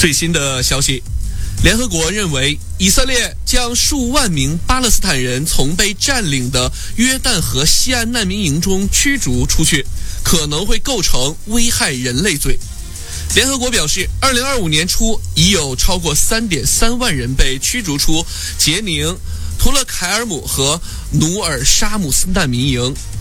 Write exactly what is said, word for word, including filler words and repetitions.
最新的消息，联合国认为以色列将数万名巴勒斯坦人从被占领的约旦河西岸难民营中驱逐出去，可能会构成危害人类罪。联合国表示，二零二五年初已有超过 三点三万人被驱逐出杰宁、图勒凯尔姆和努尔沙姆斯难民营，